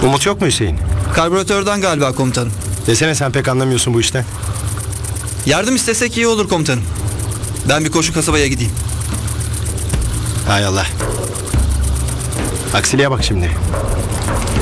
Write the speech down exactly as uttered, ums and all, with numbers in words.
Umut yok mu Hüseyin? Karbüratörden galiba komutanım. Desene, sen pek anlamıyorsun bu işten. Yardım istesek iyi olur komutanım. Ben bir koşu kasabaya gideyim. Hay Allah. Aksiliğe bak şimdi.